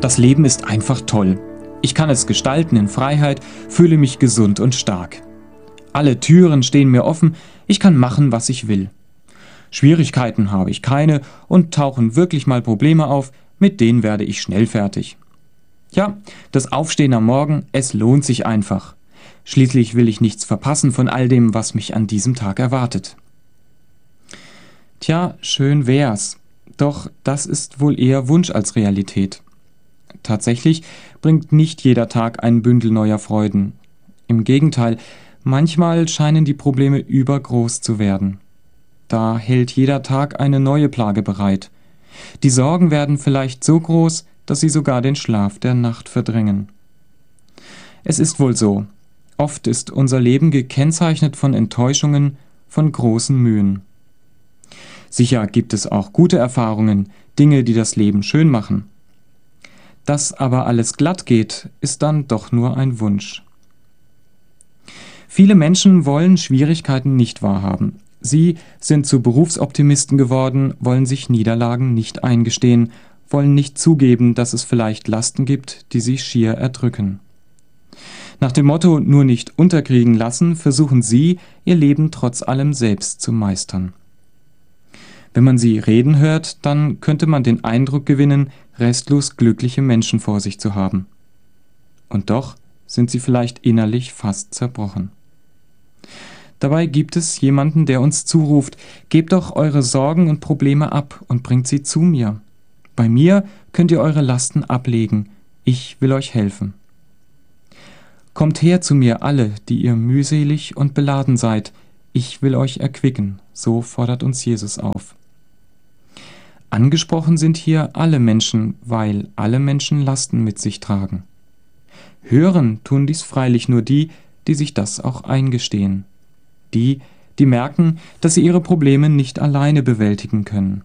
Das Leben ist einfach toll. Ich kann es gestalten in Freiheit, fühle mich gesund und stark. Alle Türen stehen mir offen, ich kann machen, was ich will. Schwierigkeiten habe ich keine und tauchen wirklich mal Probleme auf, mit denen werde ich schnell fertig. Ja, das Aufstehen am Morgen, es lohnt sich einfach. Schließlich will ich nichts verpassen von all dem, was mich an diesem Tag erwartet. Tja, schön wär's. Doch das ist wohl eher Wunsch als Realität. Tatsächlich bringt nicht jeder Tag ein Bündel neuer Freuden. Im Gegenteil, manchmal scheinen die Probleme übergroß zu werden. Da hält jeder Tag eine neue Plage bereit. Die Sorgen werden vielleicht so groß, dass sie sogar den Schlaf der Nacht verdrängen. Es ist wohl so. Oft ist unser Leben gekennzeichnet von Enttäuschungen, von großen Mühen. Sicher gibt es auch gute Erfahrungen, Dinge, die das Leben schön machen. Dass aber alles glatt geht, ist dann doch nur ein Wunsch. Viele Menschen wollen Schwierigkeiten nicht wahrhaben. Sie sind zu Berufsoptimisten geworden, wollen sich Niederlagen nicht eingestehen, wollen nicht zugeben, dass es vielleicht Lasten gibt, die sie schier erdrücken. Nach dem Motto „nur nicht unterkriegen lassen“ versuchen sie, ihr Leben trotz allem selbst zu meistern. Wenn man sie reden hört, dann könnte man den Eindruck gewinnen, restlos glückliche Menschen vor sich zu haben. Und doch sind sie vielleicht innerlich fast zerbrochen. Dabei gibt es jemanden, der uns zuruft: Gebt doch eure Sorgen und Probleme ab und bringt sie zu mir. Bei mir könnt ihr eure Lasten ablegen, ich will euch helfen. Kommt her zu mir alle, die ihr mühselig und beladen seid, ich will euch erquicken, so fordert uns Jesus auf. Angesprochen sind hier alle Menschen, weil alle Menschen Lasten mit sich tragen. Hören tun dies freilich nur die, die sich das auch eingestehen. Die merken, dass sie ihre Probleme nicht alleine bewältigen können.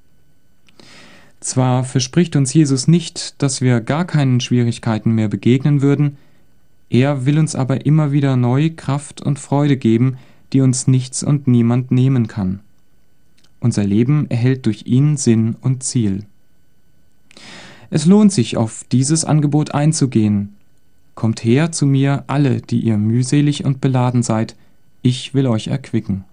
Zwar verspricht uns Jesus nicht, dass wir gar keinen Schwierigkeiten mehr begegnen würden, er will uns aber immer wieder neu Kraft und Freude geben, die uns nichts und niemand nehmen kann. Unser Leben erhält durch ihn Sinn und Ziel. Es lohnt sich, auf dieses Angebot einzugehen. Kommt her zu mir alle, die ihr mühselig und beladen seid, ich will euch erquicken.